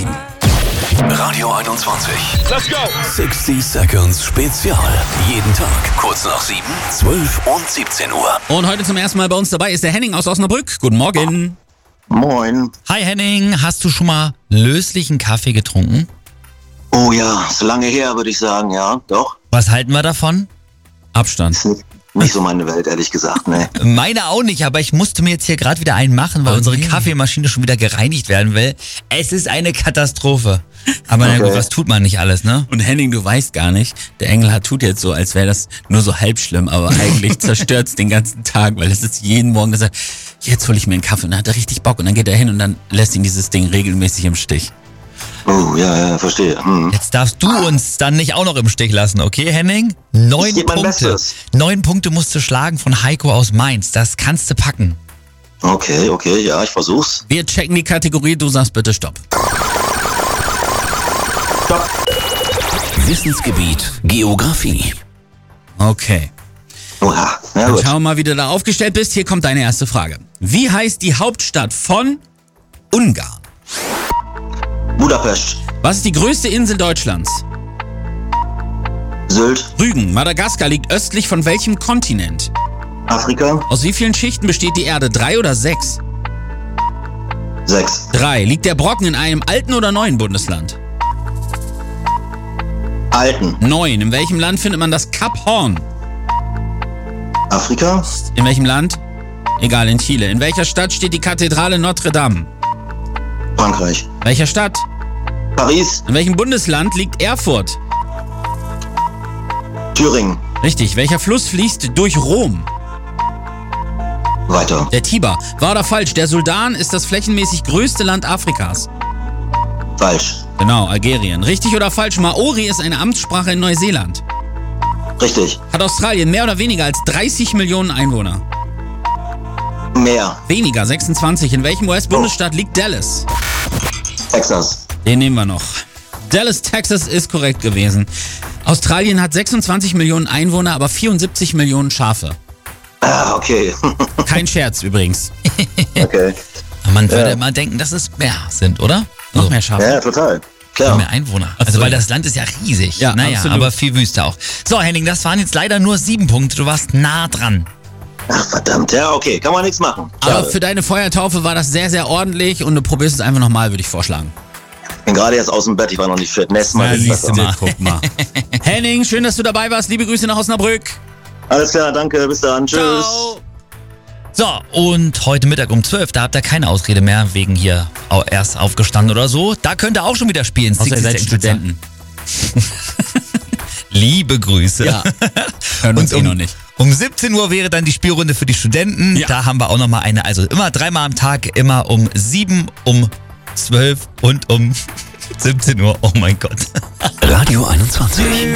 7. Radio 21. Let's go! 60 Seconds Spezial. Jeden Tag kurz nach 7, 12 und 17 Uhr. Und heute zum ersten Mal bei uns dabei ist der Henning aus Osnabrück. Guten Morgen. Moin. Hi Henning, hast du schon mal löslichen Kaffee getrunken? Oh ja, ist lange her, würde ich sagen, ja, doch. Was halten wir davon? Abstand. Ist nicht so meine Welt, ehrlich gesagt, ne. Meine auch nicht, aber ich musste mir jetzt hier gerade wieder einen machen, weil unsere Kaffeemaschine schon wieder gereinigt werden will. Es ist eine Katastrophe. Aber na gut, was tut man nicht alles, ne? Und Henning, du weißt gar nicht, der Engelhardt tut jetzt so, als wäre das nur so halb schlimm, aber eigentlich zerstört's den ganzen Tag, weil es ist jeden Morgen, dass er, jetzt hole ich mir einen Kaffee und dann hat er richtig Bock und dann geht er hin und dann lässt ihn dieses Ding regelmäßig im Stich. Oh, ja, verstehe. Jetzt darfst du uns dann nicht auch noch im Stich lassen, okay Henning? 9 Ich geb mein Punkte. Bestes. 9 Punkte musst du schlagen von Heiko aus Mainz. Das kannst du packen. Okay, ja, ich versuch's. Wir checken die Kategorie, du sagst bitte Stopp. Stopp. Wissensgebiet Geografie. Okay. Oha, na Dann gut. schauen wir mal, wie du da aufgestellt bist. Hier kommt deine erste Frage. Wie heißt die Hauptstadt von Ungarn? Budapest, Was ist die größte Insel Deutschlands? Sylt, Rügen. Madagaskar liegt östlich von welchem Kontinent? Afrika, Aus wie vielen Schichten besteht die Erde? 3 oder 6? 6, 3. Liegt der Brocken in einem alten oder neuen Bundesland? Alten, 9. In welchem Land findet man das Kap Horn? Afrika, In welchem Land? Egal, in Chile. In welcher Stadt steht die Kathedrale Notre Dame? Frankreich, Welcher Stadt? Paris, In welchem Bundesland liegt Erfurt? Thüringen, Richtig. Welcher Fluss fließt durch Rom? weiter, Der Tiber. Wahr oder falsch? Der Sudan ist das flächenmäßig größte Land Afrikas. falsch, Genau, Algerien. Richtig oder falsch? Maori ist eine Amtssprache in Neuseeland. richtig, Hat Australien mehr oder weniger als 30 Millionen Einwohner? mehr, Weniger, 26. In welchem US-Bundesstaat liegt Dallas? Texas, Den nehmen wir noch. Dallas, Texas ist korrekt gewesen. Australien hat 26 Millionen Einwohner, aber 74 Millionen Schafe. okay, Kein Scherz übrigens. okay, Man würde immer denken, dass es mehr sind, oder? Noch mehr Schafe. ja, total, Mehr klar. Einwohner. Also weil das Land ist ja riesig. Ja, naja, absolut. aber viel Wüste auch. So Henning, das waren jetzt leider nur 7 Punkte. Du warst nah dran. Ach, verdammt, ja, okay, kann man nichts machen. Aber Schade. für deine Feuertaufe war das sehr, sehr ordentlich und du probierst es einfach nochmal, würde ich vorschlagen. Ich bin gerade jetzt aus dem Bett, ich war noch nicht fit. Nächstes Mal ist siehst du besser. mal. Guck mal. Henning, schön, dass du dabei warst. Liebe Grüße nach Osnabrück. Alles klar, danke, bis dann, tschüss. Ciao. So, und heute Mittag um 12, da habt ihr keine Ausrede mehr, wegen hier erst aufgestanden oder so. Da könnt ihr auch schon wieder spielen. Außer ihr 60 seid Seconds. Studenten. Liebe Grüße. Ja, hören uns Und noch nicht. Um 17 Uhr wäre dann die Spielrunde für die Studenten. Ja. Da haben wir auch nochmal eine, also immer 3-mal am Tag, immer um 7, um 12 und um 17 Uhr. Oh mein Gott. Radio 21.